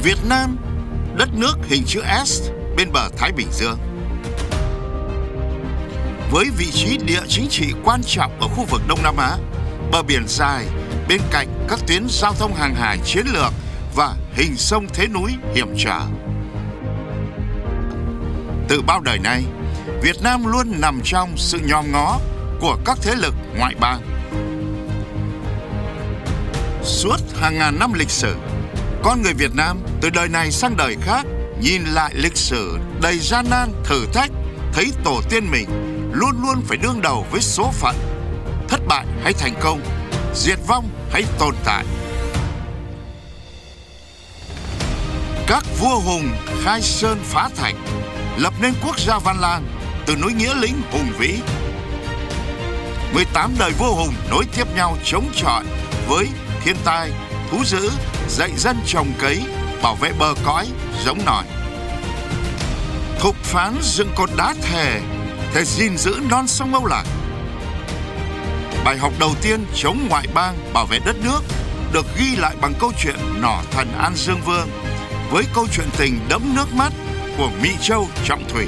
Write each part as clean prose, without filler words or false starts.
Việt Nam, đất nước hình chữ S bên bờ Thái Bình Dương. Với vị trí địa chính trị quan trọng ở khu vực Đông Nam Á, bờ biển dài bên cạnh các tuyến giao thông hàng hải chiến lược và hình sông thế núi hiểm trở. Từ bao đời nay, Việt Nam luôn nằm trong sự nhòm ngó của các thế lực ngoại bang. Suốt hàng ngàn năm lịch sử, con người Việt Nam từ đời này sang đời khác nhìn lại lịch sử đầy gian nan, thử thách, thấy tổ tiên mình luôn luôn phải đương đầu với số phận, thất bại hay thành công, diệt vong hay tồn tại. Các vua hùng khai sơn phá thạch, lập nên quốc gia Văn Lang từ nỗi nghĩa lĩnh hùng vĩ. 18 đời vua hùng nối tiếp nhau chống chọi với thiên tai, thú dữ, dạy dân trồng cấy, bảo vệ bờ cõi, giống nòi. Thục phán dựng cột đá thề gìn giữ non sông Âu Lạc. Bài học đầu tiên chống ngoại bang bảo vệ đất nước được ghi lại bằng câu chuyện Nỏ Thần An Dương Vương với câu chuyện tình đẫm nước mắt của Mỹ Châu Trọng Thủy.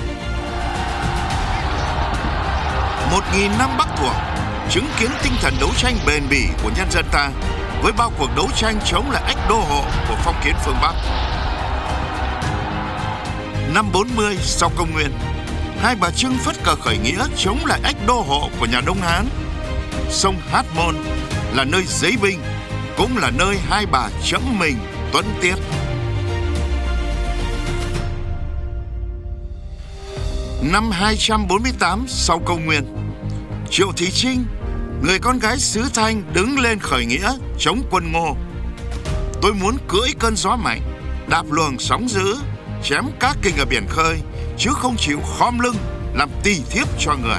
1000 năm Bắc thuộc chứng kiến tinh thần đấu tranh bền bỉ của nhân dân ta với bao cuộc đấu tranh chống lại ách đô hộ của phong kiến phương Bắc. Năm 40 sau công nguyên, Hai Bà Trưng phất cờ khởi nghĩa chống lại ách đô hộ của nhà Đông Hán. Sông Hát Môn là nơi giấy binh, cũng là nơi hai bà chẫm mình tuấn tiết. Năm 248 sau công nguyên, Triệu Thị Trinh, người con gái xứ Thanh đứng lên khởi nghĩa chống quân Ngô. Tôi muốn cưỡi cơn gió mạnh, đạp luồng sóng dữ, chém các kình ở biển khơi, chứ không chịu khom lưng làm tỳ thiếp cho người.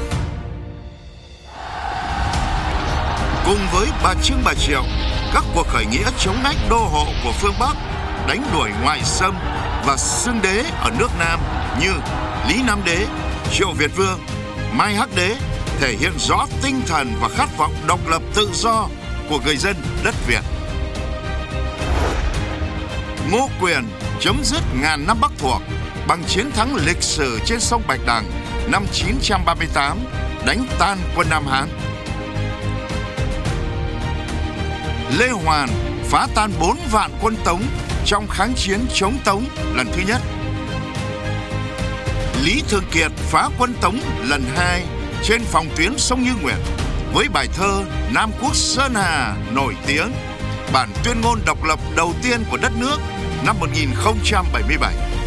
Cùng với bà Trưng bà Triệu, các cuộc khởi nghĩa chống ách đô hộ của phương Bắc đánh đuổi ngoại xâm và xưng đế ở nước Nam như Lý Nam Đế, Triệu Việt Vương, Mai Hắc Đế thể hiện rõ tinh thần và khát vọng độc lập tự do của người dân đất Việt. Ngô Quyền chấm dứt ngàn năm Bắc thuộc bằng chiến thắng lịch sử trên sông Bạch Đằng năm 938, đánh tan quân Nam Hán. Lê Hoàn phá tan 4 vạn quân Tống trong kháng chiến chống Tống lần thứ nhất. Lý Thường Kiệt phá quân Tống lần 2 trên phòng tuyến sông Như Nguyệt với bài thơ Nam Quốc Sơn Hà nổi tiếng, bản tuyên ngôn độc lập đầu tiên của đất nước năm 1077.